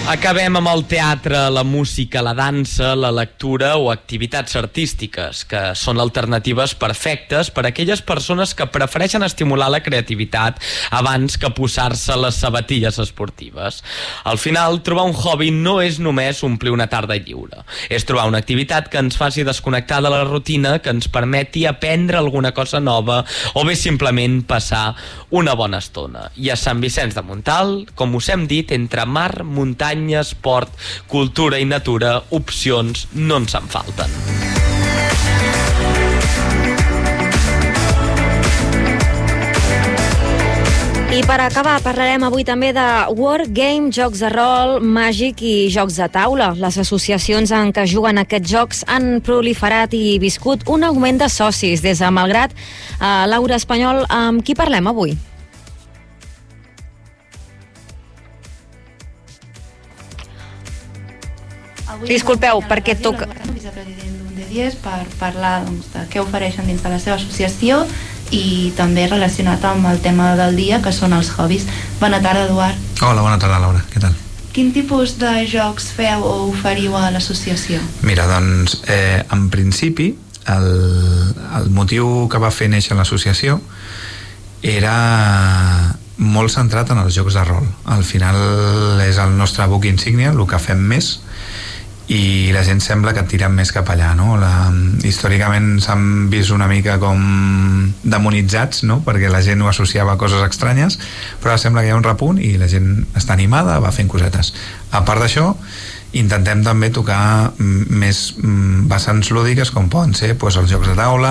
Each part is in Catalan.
Acabem amb el teatre, la música, la dansa, la lectura o activitats artístiques, que són alternatives perfectes per a aquelles persones que prefereixen estimular la creativitat abans que posar-se les sabatilles esportives. Al final, trobar un hobby no és només omplir una tarda lliure. És trobar una activitat que ens faci desconnectar de la rutina, que ens permeti aprendre alguna cosa nova o bé simplement passar una bona estona. I a Sant Vicenç de Montalt, com us hem dit, entre mar, muntanya, esport, cultura i natura, opcions no ens en falten. I per acabar, parlarem avui també de Wargame, jocs de rol, màgic i jocs de taula. Les associacions en què juguen aquests jocs han proliferat i viscut un augment de socis des de Malgrat. Laura Espanyol, amb qui parlem avui? Disculpeu, perquè toca... Vicepresident d'UND10 per parlar de què ofereixen dins de la seva associació i també relacionat amb el tema del dia, que són els hobbies. Bona tarda, Eduard. Hola, bona tarda, Laura. Què tal? Quin tipus de jocs feu o oferiu a l'associació? Mira, doncs, en principi, el motiu que va fer néixer l'associació era molt centrat en els jocs de rol. Al final és el nostre buc insígnia, el que fem més, i la gent sembla que tira més cap allà, no? Històricament s'han vist una mica com demonitzats, no? Perquè la gent ho associava a coses estranyes, però ara sembla que hi ha un repunt i la gent està animada, va fent cosetes. A part d'això, intentem també tocar més vessants lúdiques, com poden ser doncs, els jocs de taula,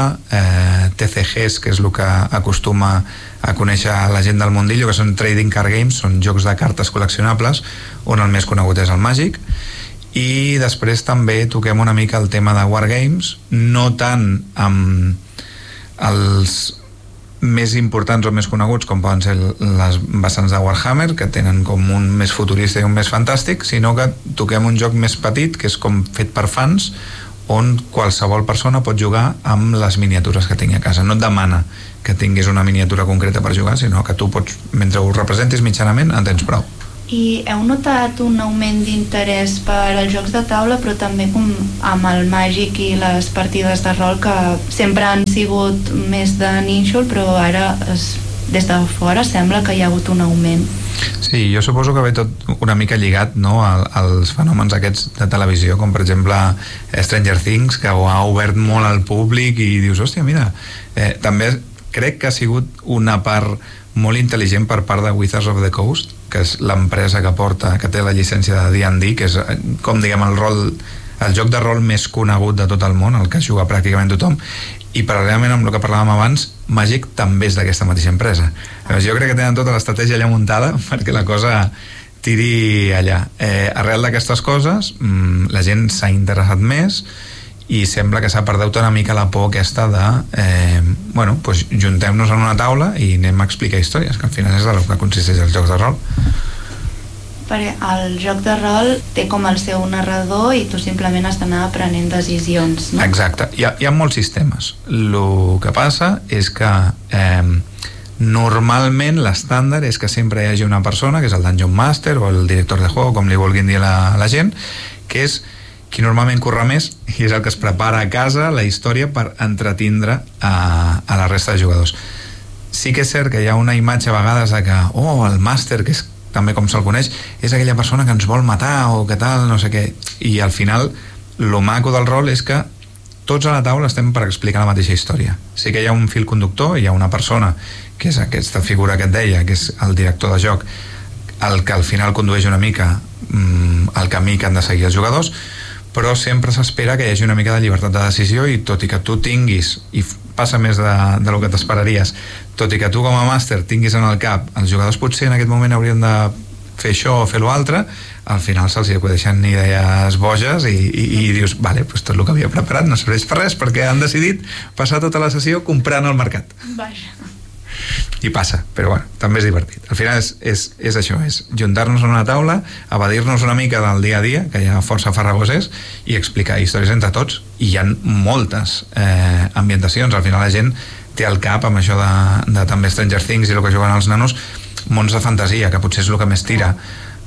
TCGs, que és el que acostuma a conèixer la gent del mundillo, que són trading card games, són jocs de cartes col·leccionables, on el més conegut és el màgic. I després també toquem una mica el tema de Wargames, no tant amb els més importants o més coneguts com poden ser les vessants de Warhammer, que tenen com un més futurista i un més fantàstic, sinó que toquem un joc més petit, que és com fet per fans, on qualsevol persona pot jugar amb les miniatures que tingui a casa. No et demana que tinguis una miniatura concreta per jugar, sinó que tu pots, mentre ho representis mitjanament, en tens prou. I heu notat un augment d'interès per als jocs de taula, però també com amb el màgic i les partides de rol, que sempre han sigut més de nínxol, però ara des de fora sembla que hi ha hagut un augment. Sí, jo suposo que ve tot una mica lligat, no, als fenòmens aquests de televisió, com per exemple Stranger Things, que ho ha obert molt al públic i dius, hòstia, mira, també crec que ha sigut una part molt intel·ligent per part de Wizards of the Coast, que és l'empresa que té la llicència de D&D, que és com diguem el joc de rol més conegut de tot el món, el que juga pràcticament tothom, i paral·lelament amb el que parlàvem abans, Magic també és d'aquesta mateixa empresa. Jo crec que tenen tota l'estratègia allà muntada perquè la cosa tiri allà. Arrel d'aquestes coses la gent s'ha interessat més i sembla que s'ha perdut una mica la por aquesta de doncs juntem-nos en una taula i anem a explicar històries, que al final és del que consisteix els jocs de rol. Perquè el joc de rol té com el seu narrador i tu simplement has d'anar prenent decisions, no? Exacte, hi ha molts sistemes. El que passa és que normalment l'estàndard és que sempre hi hagi una persona, que és el Dungeon Master o el director de juego, com li vulguin dir la gent, que és qui normalment corre més i és el que es prepara a casa la història per entretindre a la resta de jugadors. Sí que és cert que hi ha una imatge a vegades de que el màster, que és també com se'l coneix, és aquella persona que ens vol matar o que tal, no sé què, i al final lo maco del rol és que tots a la taula estem per explicar la mateixa història. Sí que hi ha un fil conductor, hi ha una persona que és aquesta figura que et deia, que és el director de joc, el que al final condueix una mica el camí que han de seguir els jugadors, però sempre s'espera que hi hagi una mica de llibertat de decisió i tot i que tu tinguis, i passa més de lo que t'esperaries, tot i que tu com a màster tinguis en el cap els jugadors potser en aquest moment haurien de fer això o fer l'altre, al final se'ls acudeixen idees boges i dius, vale, doncs tot el que havia preparat no serveix per res perquè han decidit passar tota la sessió comprant al mercat. Vaja. I passa, però bueno, també és divertit. Al final és això, és juntar-nos en una taula, evadir-nos una mica del dia a dia, que hi ha força farragoses, i explicar històries entre tots. I hi ha moltes ambientacions. Al final la gent té al cap amb això de també Stranger Things i el que juguen els nanos, mons de fantasia, que potser és el que més tira.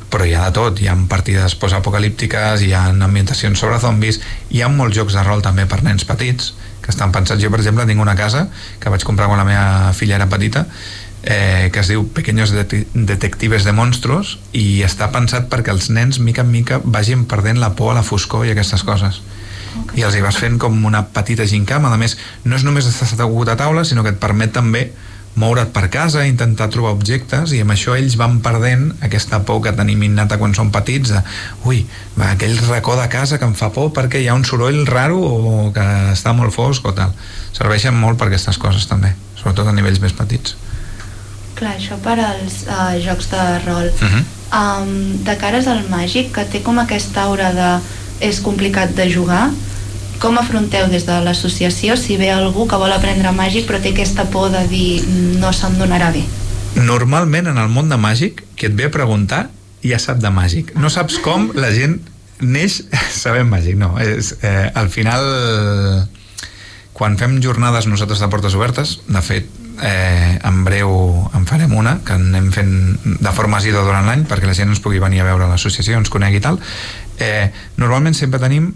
però hi ha de tot, hi ha partides postapocalíptiques, hi ha ambientacions sobre zombis, hi ha molts jocs de rol també per nens petits que estan pensats. Jo, per exemple, tinc una casa que vaig comprar quan la meva filla era petita, que es diu Pequeños Detectives de Monstruos, i està pensat perquè els nens mica en mica vagin perdent la por a la foscor i aquestes coses. I els hi vas fent com una petita gincama. A més, no és només estar assegut a taula, sinó que et permet també moure't per casa, intentar trobar objectes, i amb això ells van perdent aquesta por que tenim innata quan som petits de, aquell racó de casa que em fa por perquè hi ha un soroll raro o que està molt fosc o tal. Serveixen molt per aquestes coses també, sobretot a nivells més petits. Clar, això per als jocs de rol. De cares al màgic, que té com aquesta aura de és complicat de jugar, com afronteu des de l'associació si ve algú que vol aprendre màgic però té aquesta por de dir no se'm donarà bé? Normalment en el món de màgic, qui et ve a preguntar ja sap de màgic. No saps com la gent neix sabent màgic, no. Al final, quan fem jornades nosaltres de portes obertes, de fet, en breu en farem una, que anem fent de forma assidua durant l'any perquè la gent ens pugui venir a veure l'associació, ens conegui i tal. Normalment sempre tenim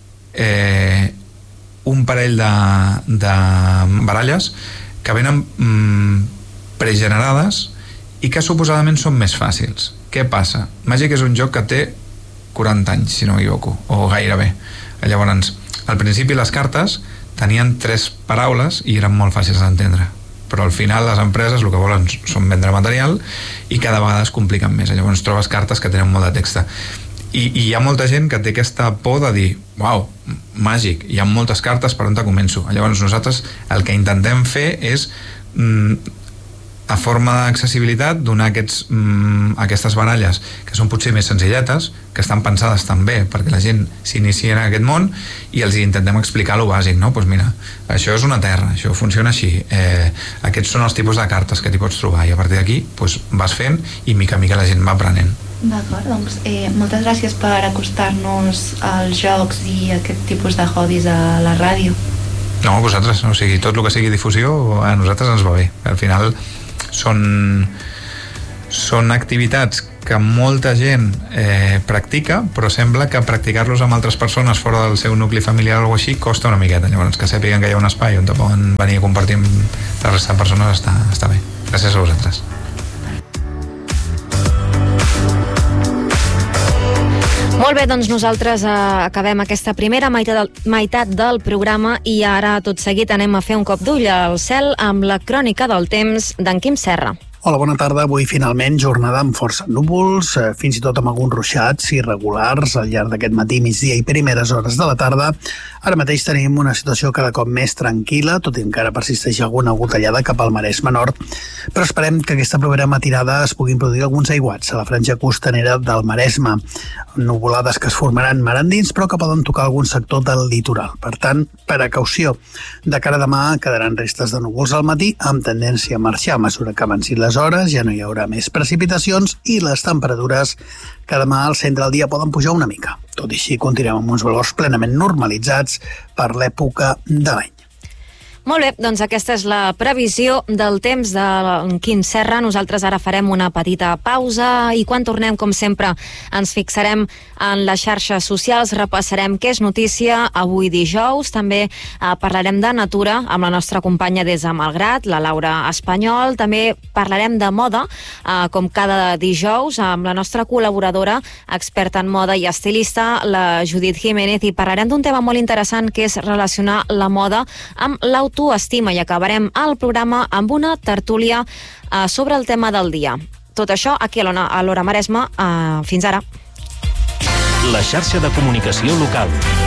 un parell de baralles que venen pregenerades i que suposadament són més fàcils. Què passa? Màgic és un joc que té 40 anys, si no m'equivoco, o gairebé. Llavors, al principi les cartes tenien 3 paraules i eren molt fàcils d'entendre, però al final les empreses el que volen són vendre material i cada vegada es compliquen més. Llavors trobes cartes que tenen molt de text. I hi ha molta gent que té aquesta por de dir uau, màgic, hi ha moltes cartes, per on te començo? Llavors nosaltres el que intentem fer és a forma d'accessibilitat donar aquestes baralles que són potser més senzilletes, que estan pensades també perquè la gent s'inicia en aquest món, i els intentem explicar lo bàsic, no? Doncs mira, això és una terra, això funciona així, aquests són els tipus de cartes que t'hi pots trobar, i a partir d'aquí vas fent i mica a mica la gent va aprenent. D'acord, doncs moltes gràcies per acostar-nos als jocs i aquest tipus de hobbies a la ràdio. No, a vosaltres, o sigui, tot el que sigui difusió a nosaltres ens va bé. Al final són activitats que molta gent practica, però sembla que practicar-los amb altres persones fora del seu nucli familiar o així costa una miqueta. Llavors, que sàpiguen que hi ha un espai on poden venir a compartir amb la resta de persones està bé. Gràcies a vosaltres. Molt bé, doncs nosaltres acabem aquesta primera meitat del programa i ara tot seguit anem a fer un cop d'ull al cel amb la crònica del temps d'en Quim Serra. Hola, bona tarda. Avui finalment jornada amb força núvols, fins i tot amb alguns ruixats irregulars al llarg d'aquest matí, migdia i primeres hores de la tarda. Ara mateix tenim una situació cada cop més tranquil·la, tot i encara persisteix alguna gotellada cap al Maresme Nord, però esperem que aquesta propera matinada es puguin produir alguns aiguats a la franja costanera del Maresme. Nuvolades que es formaran mar endins, però que poden tocar algun sector del litoral. Per tant, precaució. De cara a demà quedaran restes de núvols al matí, amb tendència a marxar a mesura que avancin les hores, ja no hi haurà més precipitacions i les temperatures que demà al centre del dia poden pujar una mica. Tot i així, continuem amb uns valors plenament normalitzats per l'època de l'any. Molt bé, doncs aquesta és la previsió del temps de Quim Serra. Nosaltres ara farem una petita pausa i quan tornem, com sempre, ens fixarem en les xarxes socials, repassarem què és notícia avui dijous, també parlarem de natura amb la nostra companya des de Malgrat, la Laura Espanyol, també parlarem de moda, com cada dijous, amb la nostra col·laboradora, experta en moda i estilista, la Judit Jiménez, i parlarem d'un tema molt interessant que és relacionar la moda amb l'autoestima, i acabarem el programa amb una tertúlia sobre el tema del dia. Tot això aquí a l'Hora Maresme. Fins ara. La xarxa de comunicació local.